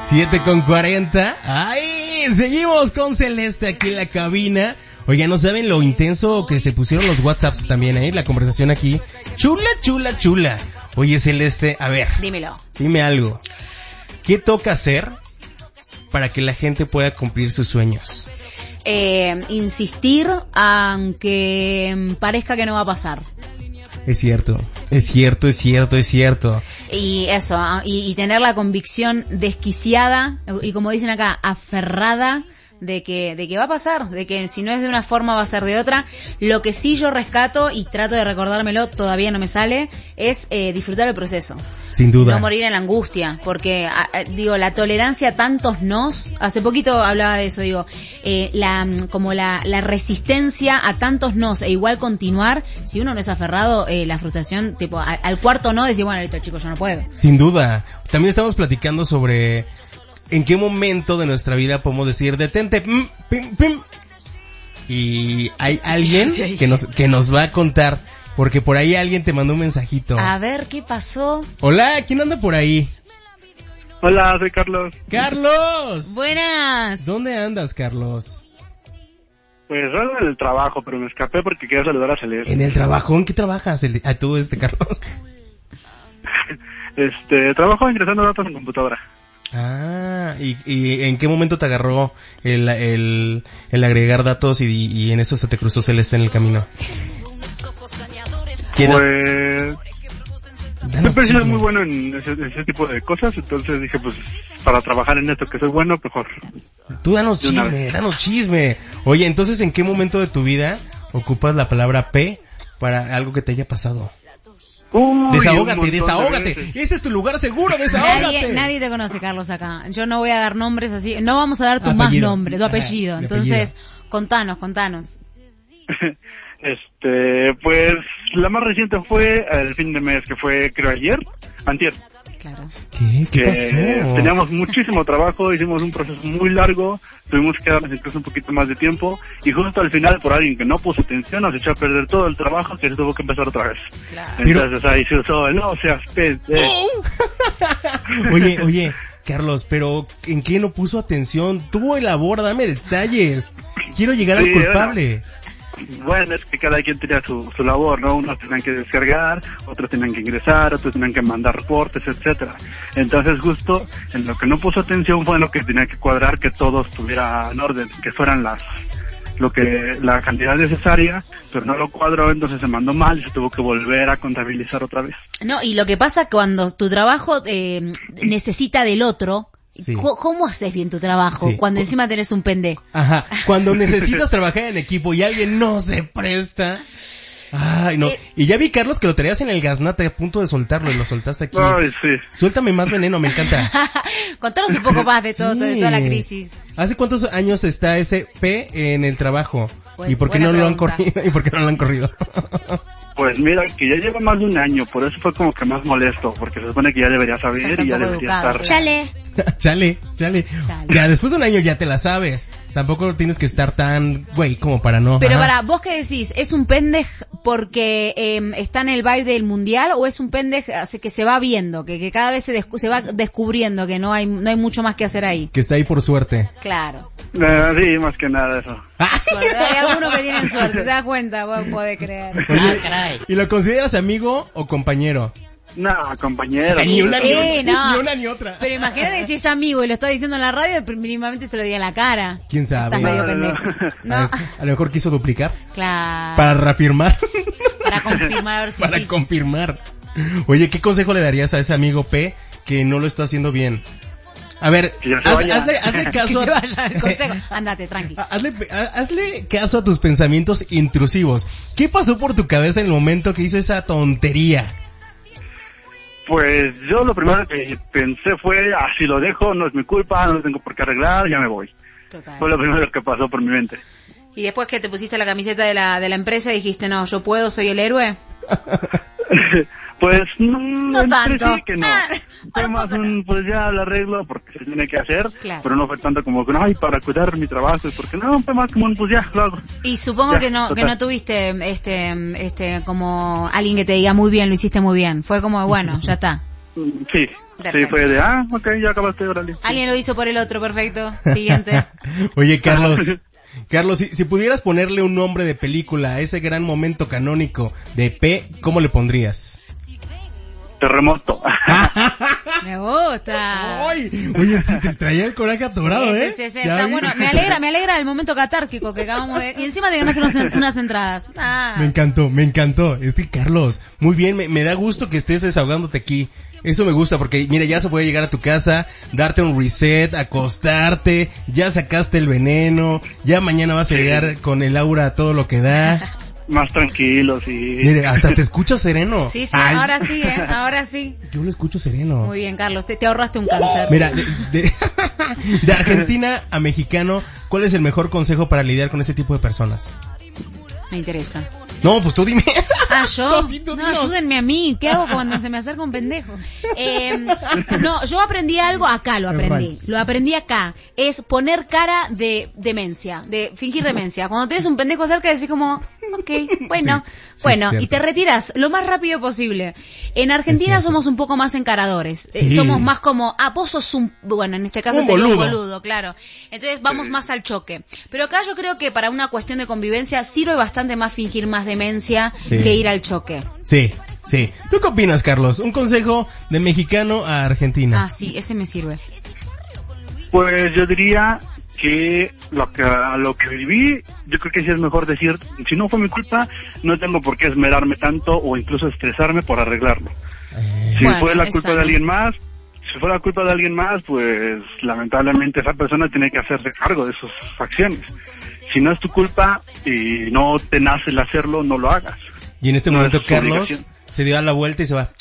7:40. ¡Ay! Seguimos con Celeste aquí en la cabina. Oigan, ¿no saben lo intenso que se pusieron los WhatsApps también, la conversación aquí? Chula, chula, chula. Oye, Celeste, a ver. Dímelo. Dime algo. ¿Qué toca hacer para que la gente pueda cumplir sus sueños? Insistir, aunque parezca que no va a pasar. Es cierto. Y eso, y tener la convicción desquiciada, y como dicen acá, aferrada, de que va a pasar, de que si no es de una forma va a ser de otra. Lo que sí yo rescato, y trato de recordármelo, todavía no me sale, es disfrutar el proceso. Sin duda. No morir en la angustia, porque la tolerancia a tantos nos, hace poquito hablaba de eso, la resistencia a tantos nos, e igual continuar, si uno no es aferrado, la frustración, tipo, al cuarto no, decir, bueno, listo, chicos, yo no puedo. Sin duda. También estamos platicando sobre en qué momento de nuestra vida podemos decir, detente, pim, pim. Y hay alguien que nos va a contar, porque por ahí alguien te mandó un mensajito. A ver, ¿qué pasó? Hola, ¿quién anda por ahí? Hola, soy Carlos. ¡Carlos! Buenas. ¿Dónde andas, Carlos? Pues ando en el trabajo, pero me escapé porque quería saludar a Celeste. ¿En el trabajo? ¿En qué trabajas? Tú, Carlos. Trabajo ingresando datos en computadora. Ah, ¿y en qué momento te agarró el agregar datos y en eso se te cruzó Celeste en el camino? Pues siempre he sido muy bueno en ese tipo de cosas, entonces dije, pues, para trabajar en esto que soy bueno, mejor. Tú danos chisme. Oye, entonces, ¿en qué momento de tu vida ocupas la palabra P para algo que te haya pasado? Desahógate. Ese es tu lugar seguro, desahógate. Nadie te conoce, Carlos, acá. Yo no voy a dar nombres así. No vamos a dar tu más nombre, tu apellido. Ajá, entonces, contanos. Pues la más reciente fue el fin de mes, que fue, creo, antier. Claro. ¿Qué pasó? Teníamos muchísimo trabajo, hicimos un proceso muy largo, tuvimos que darnos incluso un poquito más de tiempo, y justo al final, por alguien que no puso atención, nos echó a perder todo el trabajo, que se tuvo que empezar otra vez. Claro. Entonces ahí se usó, no seas pez. Oye, Carlos, pero ¿en qué no puso atención? Tú elabora, dame detalles. Quiero llegar al culpable. Bueno, es que cada quien tenía su labor, ¿no? Unos tenían que descargar, otros tenían que ingresar, otros tenían que mandar reportes, etcétera. Entonces, justo en lo que no puso atención fue en lo que tenía que cuadrar, que todo estuviera en orden, que fueran la cantidad necesaria, pero no lo cuadró, entonces se mandó mal y se tuvo que volver a contabilizar otra vez. No, y lo que pasa cuando tu trabajo necesita del otro. Sí. ¿Cómo haces bien tu trabajo cuando encima tenés un pendejo? Ajá, cuando necesitas trabajar en equipo y alguien no se presta. Ay, no. Y ya vi, Carlos, que lo traías en el gaznate a punto de soltarlo y lo soltaste aquí. Ay, sí. Suéltame más veneno, me encanta. Contanos un poco más de todo, de toda la crisis. ¿Hace cuántos años está ese P en el trabajo? ¿Y por qué no lo han corrido? Pues mira, que ya lleva más de un año, por eso fue como que más molesto, porque se supone que ya debería saber y ya debería estar... Chale. Ya, después de un año ya te la sabes. Tampoco tienes que estar tan como para no... Pero vos qué decís, ¿es un pendej porque está en el vibe del mundial o es un pendej que se va viendo, que cada vez se va descubriendo que no hay mucho más que hacer ahí? Que está ahí por suerte. Claro. Sí, más que nada eso. Hay algunos que tienen suerte, te das cuenta, vos podés creer. Oye, ¿y lo consideras amigo o compañero? No, compañero. Ni una ni otra. Pero imagínate si es amigo y lo está diciendo en la radio, mínimamente se lo diga en la cara. ¿Quién sabe? Estás medio pendejo. No. A lo mejor quiso duplicar. Claro. Para reafirmar. Para confirmar, a ver si Para confirmar. Oye, ¿qué consejo le darías a ese amigo P que no lo está haciendo bien? A ver, hazle caso. Que se vaya el consejo. Ándate, tranqui. Hazle caso a tus pensamientos intrusivos. ¿Qué pasó por tu cabeza en el momento que hizo esa tontería? Pues yo lo primero que pensé fue, si lo dejo, no es mi culpa, no lo tengo por qué arreglar, ya me voy. Total. Fue lo primero que pasó por mi mente. ¿Y después que te pusiste la camiseta de la empresa dijiste, no, yo puedo, soy el héroe? Pues no tanto. Sí que no. Fue más pues ya lo arreglo porque se tiene que hacer, claro. Pero no fue tanto como que para cuidar mi trabajo, porque no, fue más como pues ya lo hago. Y supongo ya, que no tuviste como alguien que te diga muy bien, lo hiciste muy bien. Fue como bueno, ya está. Sí, Sí, fue de, ok, ya acabaste, órale. Alguien lo hizo por el otro, perfecto. Siguiente. Oye, Carlos, si pudieras ponerle un nombre de película a ese gran momento canónico de P, ¿cómo le pondrías? Terremoto. Me gusta. Ay, oye, sí, te traía el coraje atorado, Sí, está bueno. Me alegra el momento catárquico que acabamos de... Y encima de ganarse unas entradas. Me encantó. Es que, Carlos, muy bien, me da gusto que estés desahogándote aquí. Eso me gusta porque, mira, ya se puede llegar a tu casa, darte un reset, acostarte, ya sacaste el veneno, ya mañana vas a llegar con el aura a todo lo que da. Más tranquilo, sí. Mire, hasta te escucho sereno. Sí, ahora sí. Yo lo escucho sereno. Muy bien, Carlos, te ahorraste un cáncer. Mira, de Argentina a mexicano, ¿cuál es el mejor consejo para lidiar con ese tipo de personas? Me interesa. No, pues tú dime. ¿Yo? No, ayúdenme a mí. ¿Qué hago cuando se me acerca un pendejo? No, yo aprendí algo, acá lo aprendí. Lo aprendí acá. Es poner cara de demencia, de fingir demencia. Cuando tienes un pendejo cerca decís como, ok, bueno, y te retiras lo más rápido posible. En Argentina somos un poco más encaradores. Somos más como, vos sos bueno, en este caso sería un boludo, claro. Entonces vamos más al choque. Pero acá yo creo que para una cuestión de convivencia sirve bastante más fingir más demencia que ir al choque. Sí. ¿Tú qué opinas, Carlos? Un consejo de mexicano a Argentina. Sí, ese me sirve. Pues yo diría que a lo que viví, yo creo que sí es mejor decir, si no fue mi culpa, no tengo por qué esmerarme tanto o incluso estresarme por arreglarlo. Si fue la culpa de alguien más, pues lamentablemente esa persona tiene que hacerse cargo de sus acciones. Si no es tu culpa y no te nace el hacerlo, no lo hagas. Y en este momento Carlos se dio a la vuelta y se va.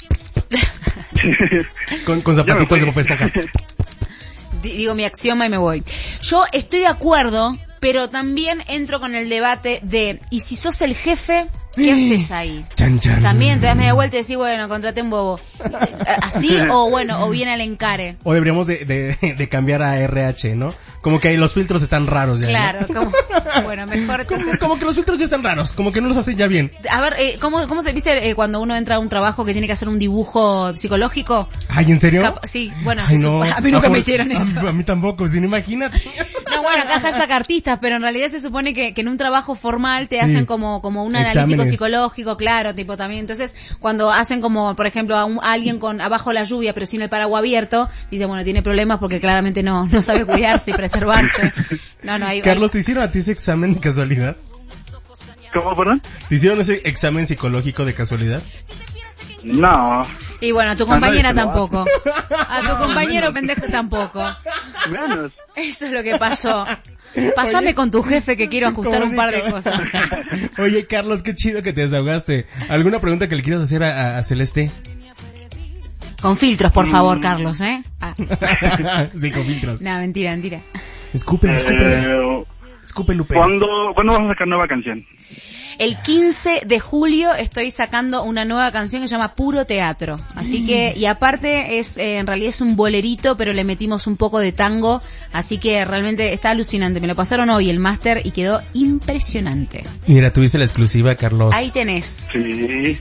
con zapatitos de papel esponja. Digo mi axioma y me voy. Yo estoy de acuerdo, pero también entro con el debate de, ¿y si sos el jefe? ¿Qué haces ahí? Chan. También te das media vuelta y decís, bueno, contraté un bobo. ¿Así o viene al encare? O deberíamos de cambiar a RH, ¿no? Como que ahí los filtros están raros ya. Claro, ¿no? Bueno, mejor entonces... Como que los filtros ya están raros, como que no los hacen ya bien. A ver, ¿cómo se viste cuando uno entra a un trabajo que tiene que hacer un dibujo psicológico? Ay, ¿en serio? Sí, bueno, a mí nunca me hicieron eso. A mí tampoco, si no, imagínate. No, bueno, acá hashtag artistas, pero en realidad se supone que en un trabajo formal te hacen como un analítico psicológico, claro, tipo también. Entonces, cuando hacen como, por ejemplo, a alguien con abajo la lluvia pero sin el paraguas abierto, dice, bueno, tiene problemas porque claramente no sabe cuidarse y preservarse. Carlos, ¿te hicieron a ti ese examen de casualidad? ¿Cómo, perdón? ¿Te hicieron ese examen psicológico de casualidad? No. Y bueno, a tu compañera tampoco. A tu compañero pendejo tampoco. Menos. Eso es lo que pasó. Pásame con tu jefe que quiero ajustar un par de cosas. Oye, Carlos, qué chido que te desahogaste. ¿Alguna pregunta que le quieras hacer a Celeste? Con filtros, por favor, Carlos, ¿eh? Sí, con filtros. No, mentira. Escupe, Lupe. ¿Cuándo vas a sacar nueva canción? El 15 de julio estoy sacando una nueva canción que se llama Puro Teatro. Así que, y aparte en realidad es un bolerito, pero le metimos un poco de tango. Así que realmente está alucinante. Me lo pasaron hoy el máster y quedó impresionante. Mira, tuviste la exclusiva, Carlos. Ahí tenés. Sí.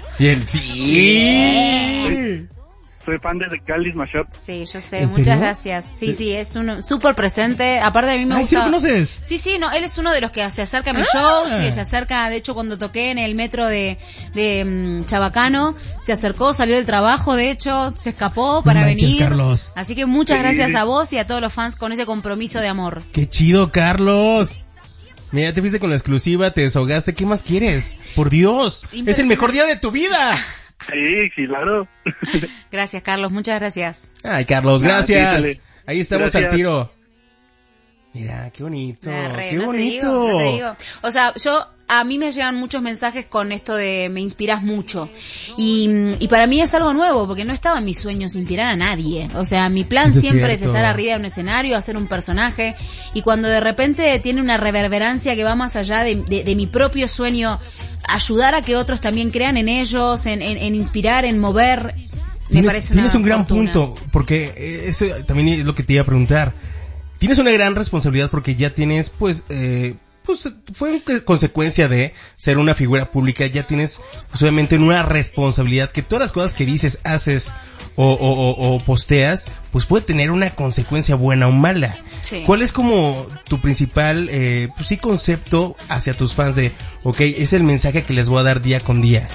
Sí. Soy fan de The Cáliz Mashup. Sí, yo sé, muchas gracias. Sí, es un súper presente. Aparte a mí me gusta... ¿Sí lo conoces? Sí, no, él es uno de los que se acerca a mis shows, sí, se acerca, de hecho cuando toqué en el metro de Chabacano, se acercó, salió del trabajo, de hecho, se escapó para venir. Carlos. Así que muchas gracias a vos y a todos los fans con ese compromiso de amor. ¡Qué chido, Carlos! Mira, te fuiste con la exclusiva, te desahogaste, ¿qué más quieres? ¡Por Dios! ¡Es el mejor día de tu vida! Sí, claro. Gracias, Carlos, muchas gracias. Ay, Carlos, gracias. Sí, ahí estamos gracias. Al tiro. Mira, qué bonito, qué bonito. No te digo. O sea, a mí me llegan muchos mensajes con esto de me inspiras mucho. Y para mí es algo nuevo, porque no estaba en mis sueños inspirar a nadie. O sea, mi plan siempre es estar arriba de un escenario, hacer un personaje. Y cuando de repente tiene una reverberancia que va más allá de mi propio sueño, ayudar a que otros también crean en ellos, en inspirar, en mover, me parece una Tienes un gran fortuna. punto, porque eso también es lo que te iba a preguntar. Tienes una gran responsabilidad porque ya tienes, pues, pues fue consecuencia de ser una figura pública. Ya tienes, pues, obviamente, una responsabilidad que todas las cosas que dices, haces o posteas, pues puede tener una consecuencia buena o mala. Sí. ¿Cuál es como tu principal, pues sí, concepto hacia tus fans de, okay, es el mensaje que les voy a dar día con día?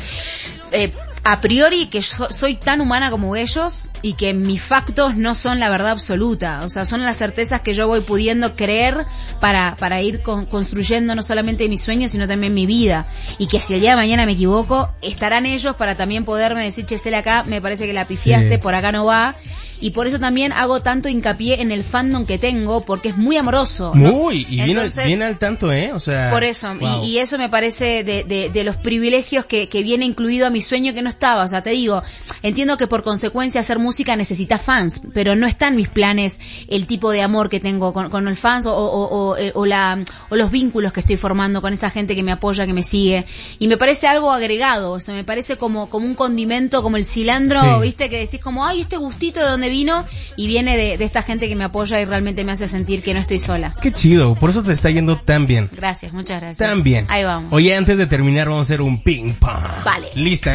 A priori que soy tan humana como ellos y que mis factos no son la verdad absoluta, o sea, son las certezas que yo voy pudiendo creer para ir construyendo no solamente mis sueños sino también mi vida, y que si el día de mañana me equivoco estarán ellos para también poderme decir, che, Cela, acá me parece que la pifiaste, por acá no va. Y por eso también hago tanto hincapié en el fandom que tengo, porque es muy amoroso, ¿no? Muy, y entonces, viene al tanto, o sea... Por eso, wow. y eso me parece de los privilegios que viene incluido a mi sueño que no estaba. O sea, te digo, entiendo que por consecuencia hacer música necesita fans, pero no está en mis planes el tipo de amor que tengo con el fans o los vínculos que estoy formando con esta gente que me apoya, que me sigue. Y me parece algo agregado, o sea, me parece como un condimento, como el cilantro, sí. ¿Viste? Que decís como, ay, este gustito de dónde vino, y viene de esta gente que me apoya y realmente me hace sentir que no estoy sola. Qué chido, por eso te está yendo tan bien. Gracias, muchas gracias. Tan bien. Ahí vamos. Oye, antes de terminar vamos a hacer un ping pong. Vale. Lista.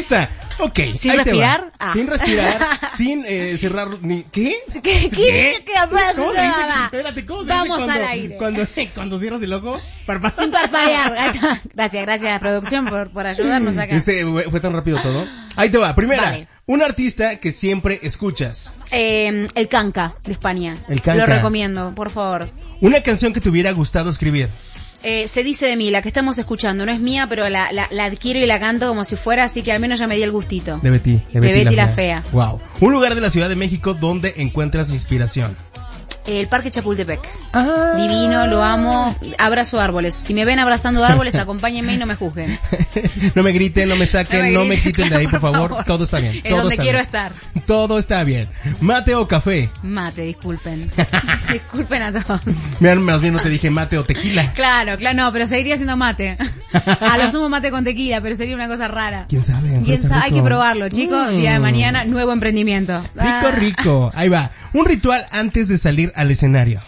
Ok. ¿Sin respirar? Sin respirar, sin cerrar ni... ¿Qué? ¿Qué? ¿Cómo se dice? Espérate, ¿cómo se vamos dice al aire. Cuando cierras el ojo? Sin parpadear. Gracias, producción, por ayudarnos acá. Fue tan rápido todo. Ahí te va. Primera, vale. Un artista que siempre escuchas. El Kanka, de España. El Kanka. Lo recomiendo, por favor. Una canción que te hubiera gustado escribir. Se dice de mí, la que estamos escuchando, no es mía, pero la adquiero y la canto como si fuera, así que al menos ya me di el gustito. De Betty la Fea. Wow. Un lugar de la Ciudad de México donde encuentras inspiración. El Parque Chapultepec. Divino, lo amo. Abrazo árboles. Si me ven abrazando árboles, acompáñenme y no me juzguen. No me griten, no me saquen, no me quiten de ahí, por favor. Todo está bien. Es donde quiero estar. Todo está bien. ¿Mate o café? Mate, disculpen. Disculpen a todos. Más bien no te dije mate o tequila. Claro, no, pero seguiría siendo mate. A lo sumo mate con tequila, pero sería una cosa rara. ¿Quién sabe? Hay que probarlo, chicos. Día de mañana, nuevo emprendimiento. Rico. Ahí va. Un ritual antes de salir al escenario.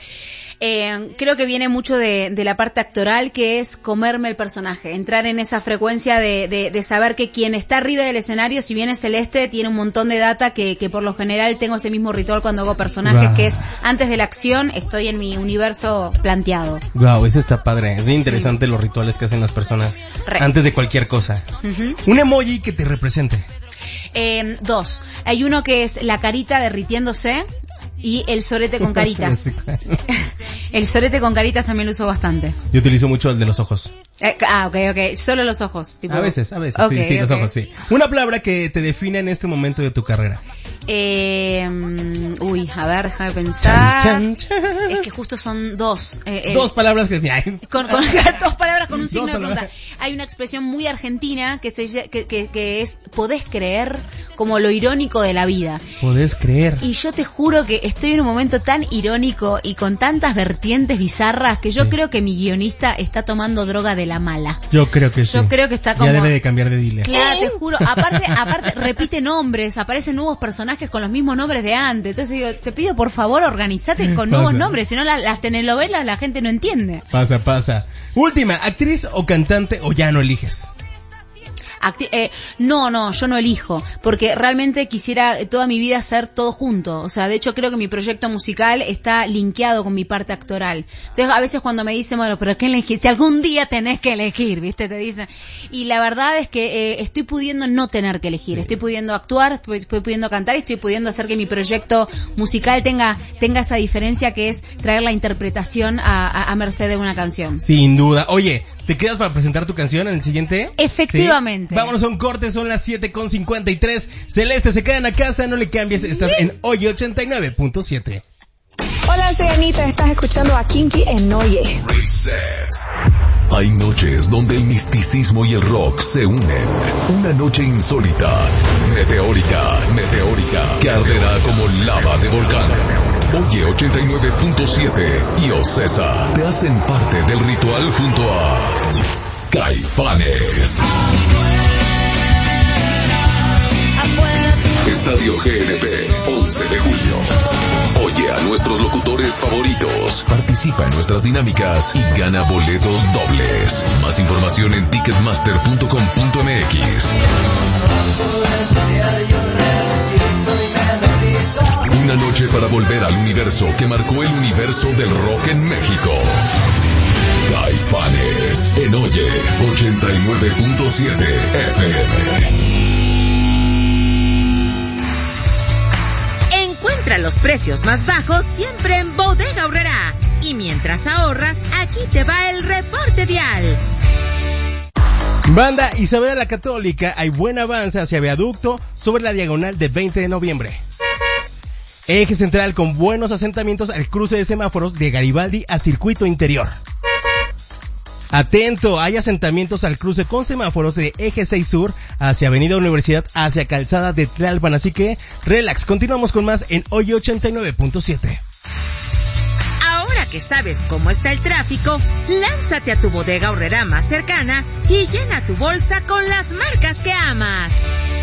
Creo que viene mucho de la parte actoral, que es comerme el personaje, entrar en esa frecuencia de saber que quien está arriba del escenario, si bien es Celeste, tiene un montón de data que por lo general tengo ese mismo ritual cuando hago personajes, que es antes de la acción, estoy en mi universo planteado. Wow, eso está padre, es bien interesante los rituales que hacen las personas antes de cualquier cosa. Un emoji que te represente. 2. Hay uno que es la carita derritiéndose y el sorete con caritas. El sorete con caritas también lo uso bastante. Yo utilizo mucho el de los ojos. Ok. Solo los ojos. Tipo... A veces. Okay, los ojos, sí. Una palabra que te define en este momento de tu carrera. A ver, déjame pensar. Chan. Es que justo son dos. Dos palabras que... dos palabras con un signo de pregunta. Hay una expresión muy argentina que es podés creer, como lo irónico de la vida. Podés creer. Y yo te juro que estoy en un momento tan irónico y con tantas vertientes bizarras que yo creo que mi guionista está tomando droga de la mala. Yo creo que sí. Yo creo que está como... Ya debe de cambiar de dealer. Claro, te juro. Aparte repite nombres, aparecen nuevos personajes con los mismos nombres de antes. Entonces digo, te pido por favor, organizate con nuevos nombres, si no las telenovelas la gente no entiende. Pasa. Última, ¿actriz o cantante o ya no eliges? No, yo no elijo, porque realmente quisiera toda mi vida hacer todo junto. O sea, de hecho creo que mi proyecto musical está linkeado con mi parte actoral. Entonces a veces cuando me dicen, bueno, pero ¿qué elegís? Si algún día tenés que elegir, ¿viste? Te dicen. Y la verdad es que estoy pudiendo no tener que elegir. Estoy pudiendo actuar, estoy pudiendo cantar y estoy pudiendo hacer que mi proyecto musical tenga esa diferencia, que es traer la interpretación a merced de una canción. Sin duda. Oye, ¿te quedas para presentar tu canción en el siguiente? Efectivamente. ¿Sí? Vámonos a un corte, son las 7:53. Celeste, se queda en la casa, no le cambies, estás en Oye 89.7. Hola, soy Anita, estás escuchando a Kinky en Oye. Reset. Hay noches donde el misticismo y el rock se unen. Una noche insólita, meteórica, que arderá como lava de volcán. Oye 89.7 y Ocesa te hacen parte del ritual junto a Caifanes. Estadio GNP, 11 de julio. Oye a nuestros nuestros locutores favoritos. Participa en nuestras dinámicas y gana boletos dobles. Más información en ticketmaster.com.mx. Una noche para volver al universo que marcó el universo del rock en México. Caifanes en Oye 89.7 FM. Encuentra los precios más bajos siempre en Bodega Aurrerá. Y mientras ahorras, aquí te va el reporte vial. Banda Isabela la Católica, hay buen avance hacia viaducto sobre la diagonal de 20 de noviembre. Eje central con buenos asentamientos al cruce de semáforos de Garibaldi a circuito interior. Atento, hay asentamientos al cruce con semáforos de Eje 6 Sur hacia Avenida Universidad hacia Calzada de Tlalpan, así que relax, continuamos con más en Hoy 89.7. Ahora que sabes cómo está el tráfico, lánzate a tu Bodega Aurrerá más cercana y llena tu bolsa con las marcas que amas.